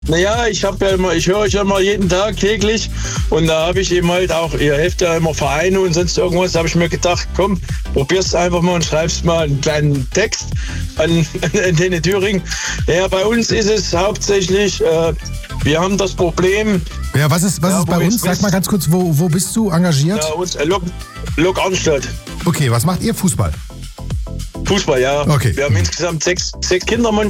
Naja, ich höre euch ja immer jeden Tag täglich und da habe ich eben halt auch, ihr helft ja immer Vereine und sonst irgendwas, da habe ich mir gedacht, komm, probierst einfach mal und schreibst mal einen kleinen Text an den Thüringen. Naja, bei uns ist es hauptsächlich, wir haben das Problem. Ja, was ist bei uns? Sag mal ganz kurz, wo bist du engagiert? Ja, uns, Lok Arnstadt. Okay, was macht ihr? Fußball? Fußball, ja. Okay. Wir haben insgesamt sechs Kindermannschaften.